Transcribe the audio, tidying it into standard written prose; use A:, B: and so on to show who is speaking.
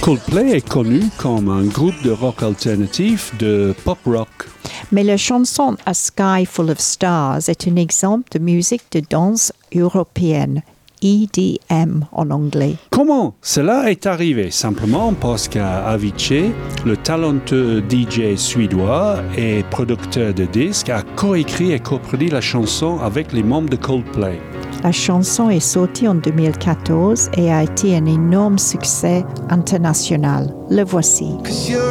A: Coldplay est connu comme un groupe de rock alternatif de pop rock.
B: Mais la chanson A Sky Full of Stars est un exemple de musique de danse européenne, EDM en anglais.
A: Comment cela est arrivé? Simplement parce qu'Avicii, le talentueux DJ suédois et producteur de disques, a coécrit et coproduit la chanson avec les membres de Coldplay.
B: La chanson est sortie en 2014 et a été un énorme succès international. Le voici.